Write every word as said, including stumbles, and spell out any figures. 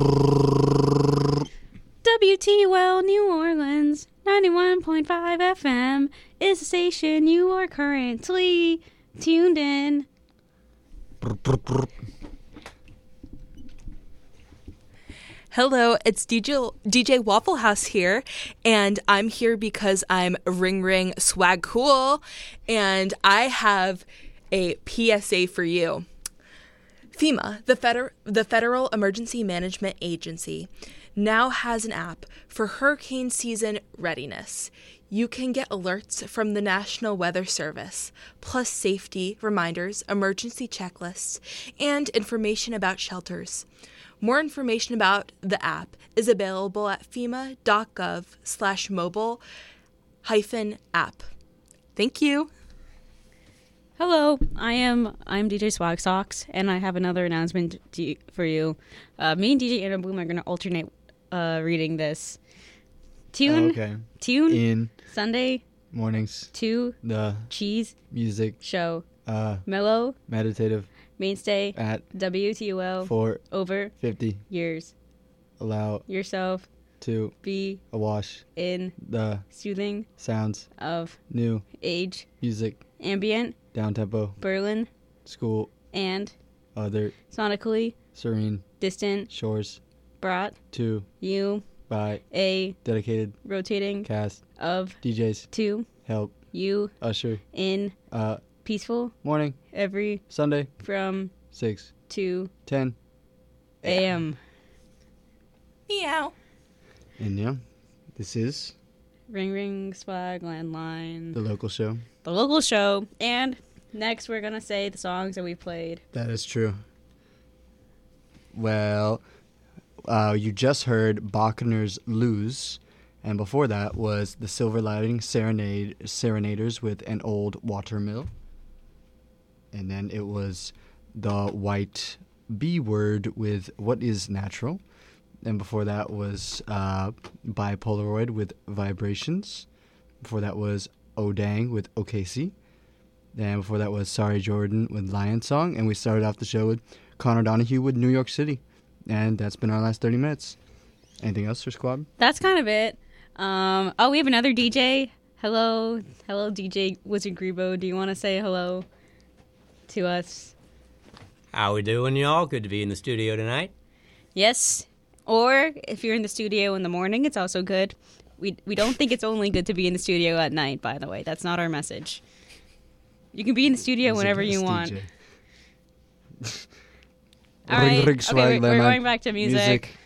W T U L New Orleans ninety-one point five F M is the station you are currently tuned in. Hello, it's D J, D J Waffle House here, and I'm here because I'm Ring Ring Swag Cool, and I have a P S A for you. FEMA, the, Feder- the Federal Emergency Management Agency, now has an app for hurricane season readiness. You can get alerts from the National Weather Service, plus safety reminders, emergency checklists, and information about shelters. More information about the app is available at fema.gov slash mobile hyphen app. Thank you. Hello, I am I'm D J Swag Socks, and I have another announcement to, for you. Uh, me and D J Anna Bloom are going to alternate uh, reading this. Tune, Oh, okay. tune, In Sunday, mornings, to the cheese music, show, uh, mellow, meditative, mainstay, at W T U L, four over fifty, years. allow Yourself to be awash in the soothing sounds, of new age, music, ambient, downtempo, Berlin, school, and other sonically serene distant shores, brought to you by a dedicated rotating cast of D Js, to help you usher in uh peaceful morning, every Sunday, from six two ten a.m. Meow. And yeah, this is Ring ring swag landline. the local show. The local show. And next we're gonna say the songs that we played. That is true. Well, uh, you just heard Bachner's Lose, and before that was the Silver Lining Serenade Serenaders with An Old Watermill. And then it was the White B Word with What Is Natural. And before that was uh, Bipolaroid with Vibrations. Before that was Odang with O K C. And before that was Sorry Jordan with Lion Song. And we started off the show with Connor Donahue with New York City. And that's been our last thirty minutes. Anything else for Squad? That's kind of it. Um, oh, we have another D J. Hello. Hello, D J Wizard Grebo. Do you want to say hello to us? How we doing, y'all? Good to be in the studio tonight. Yes. Or if you're in the studio in the morning, it's also good. We we don't think it's only good to be in the studio at night, by the way. That's not our message. You can be in the studio whenever you want. All right. Okay, we're, we're going back to music. music.